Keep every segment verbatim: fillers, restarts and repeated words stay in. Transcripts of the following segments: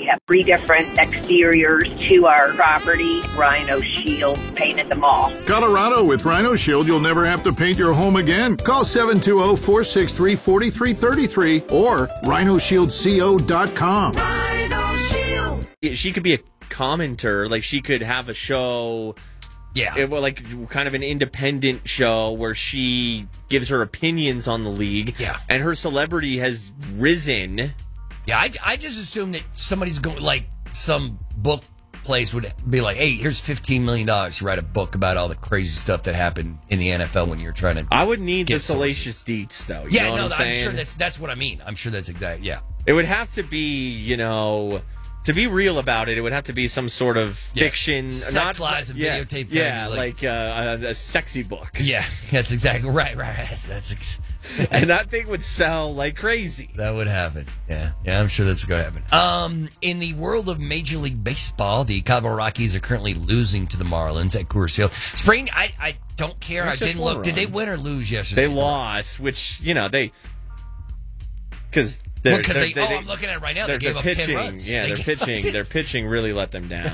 have three different exteriors to our property. Rhino Shield painted them all. Colorado, with Rhino Shield, you'll never have to paint your home again. Call seven two zero, four six three, four three three three or rhino shield co dot com. Rhino Shield. She could be a commenter. Like, she could have a show... Yeah. It, well, like kind of an independent show where she gives her opinions on the league. Yeah. And her celebrity has risen. Yeah, I, I just assume that somebody's going, like, some book place would be like, hey, here's fifteen million dollars to write a book about all the crazy stuff that happened in the N F L when you're trying to. I would need the get salacious deets, though. You Yeah, know what no, I'm I'm, saying? sure that's that's what I mean. I'm sure that's exactly, yeah. It would have to be, you know, to be real about it, it would have to be some sort of Yeah. fiction. Sex, not, lies, and yeah, videotape Yeah, images, like, uh, a, a sexy book. Yeah, that's exactly right, right, right. That's, that's ex- And that thing would sell like crazy. That would happen. Yeah, yeah, I'm sure that's going to happen. Um, in the world of Major League Baseball, the Colorado Rockies are currently losing to the Marlins at Coors Field. Spring, I, I don't care. It's I just didn't one look. Did they run. win or lose yesterday? They lost, which, you know, they... Because they're, Well, 'cause they're- they- they, oh, they- I'm looking at it right now. They're, They gave they're up ten pitching, runs. Yeah, They they're gave up pitching. ten. Their pitching really let them down.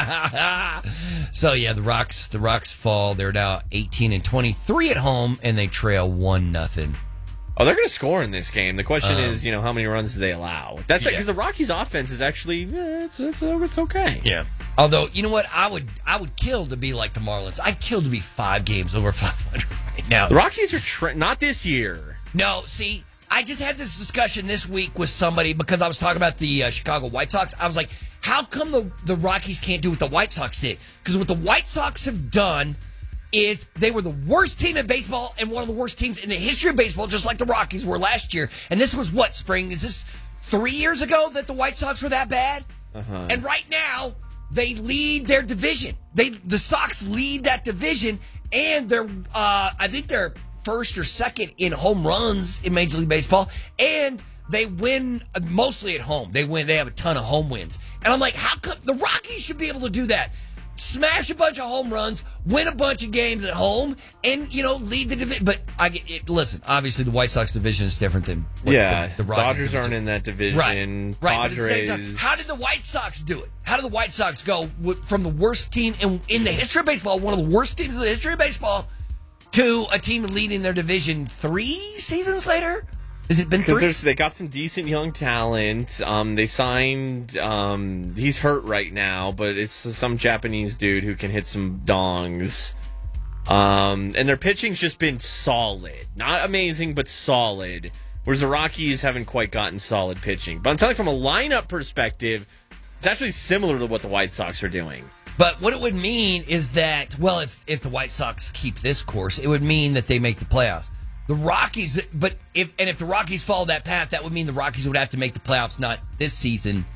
So yeah, the Rocks, the Rocks fall. They're now eighteen and twenty-three at home, and they trail one nothing. Oh, they're going to score in this game. The question Um, is, you know, how many runs do they allow? That's because yeah. the Rockies' offense is actually eh, it's it's it's okay. Yeah. Although, you know what, I would I would kill to be like the Marlins. I'd kill to be five games over five hundred right now. The Rockies are tre- not this year. No, see, I just had this discussion this week with somebody because I was talking about the uh, Chicago White Sox. I was like, how come the, the Rockies can't do what the White Sox did? Because what the White Sox have done is they were the worst team in baseball and one of the worst teams in the history of baseball, just like the Rockies were last year. And this was what, Spring? Is this three years ago that the White Sox were that bad? Uh-huh. And right now, they lead their division. They The Sox lead that division, and they're, uh, I think they're first or second in home runs in Major League Baseball, and they win mostly at home. They win. They have a ton of home wins. And I'm like, how come the Rockies should be able to do that? Smash a bunch of home runs, win a bunch of games at home, and, you know, lead the division. But I get it. Listen, obviously the White Sox division is different than what Yeah, the, the Rockies Dodgers division. aren't in that division. Right, right. But at the same time, Padres. how did the White Sox do it? How did the White Sox go w- from the worst team in, in the history of baseball, one of the worst teams in the history of baseball, to a team leading their division three seasons later? Has it been three? Because they got some decent young talent. Um, they signed. Um, he's hurt right now, but it's some Japanese dude who can hit some dongs. Um, and their pitching's just been solid, not amazing, but solid. Whereas the Rockies haven't quite gotten solid pitching. But I'm telling you, from a lineup perspective, it's actually similar to what the White Sox are doing. But what it would mean is that, well, if, if the White Sox keep this course, it would mean that they make the playoffs. The Rockies, but if and if the Rockies follow that path, that would mean the Rockies would have to make the playoffs not this season,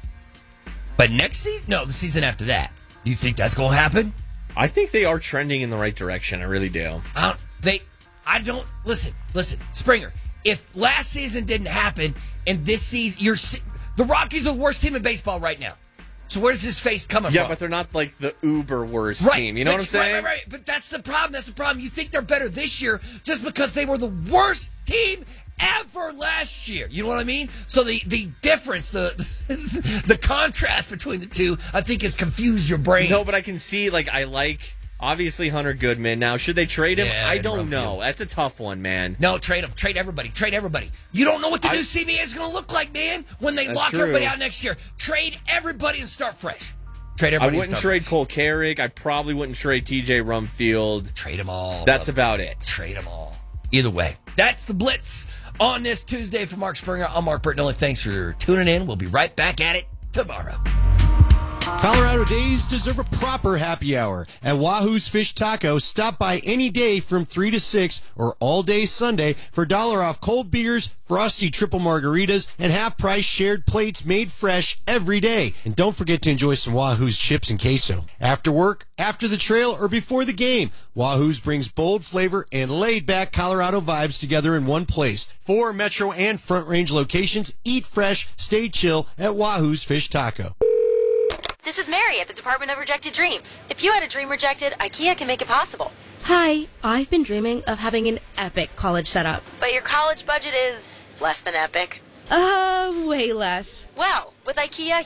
but next season. No, the season after that. Do you think that's going to happen? I think they are trending in the right direction. I really do. I don't, they, I don't listen. Listen, Springer. If last season didn't happen and this season, you're the Rockies are the worst team in baseball right now. So where does this face coming Yeah, from? but they're not like the uber worst Right, team. You know but, what I'm saying? Right, right, right. But that's the problem. That's the problem. You think they're better this year just because they were the worst team ever last year. You know what I mean? So the, the difference, the the contrast between the two, I think has confused your brain. No, but I can see, like, I like, obviously, Hunter Goodman. Now, should they trade him? Yeah, I in don't rough know. field. That's a tough one, man. No, trade them. Trade everybody. Trade everybody. You don't know what the I- new C B A is going to look like, man, when they That's lock true. everybody out next year. Trade everybody and start fresh. Trade I everybody. wouldn't and start trade fresh. Cole Carrick. I probably wouldn't trade T J Rumfield. Trade them all. That's brother. about it. Trade them all. Either way. That's the Blitz on this Tuesday for Mark Springer. I'm Mark Bertinelli. Thanks for tuning in. We'll be right back at it tomorrow. Colorado Days deserve a proper happy hour. At Wahoo's Fish Taco, stop by any day from three to six or all day Sunday for a dollar off cold beers, frosty triple margaritas, and half-price shared plates made fresh every day. And don't forget to enjoy some Wahoo's chips and queso. After work, after the trail, or before the game, Wahoo's brings bold flavor and laid-back Colorado vibes together in one place. Four Metro and Front Range locations. Eat fresh, stay chill at Wahoo's Fish Taco. This is Mary at the Department of Rejected Dreams. If you had a dream rejected, IKEA can make it possible. Hi, I've been dreaming of having an epic college setup. But your college budget is less than epic. Uh, way less. Well, with IKEA,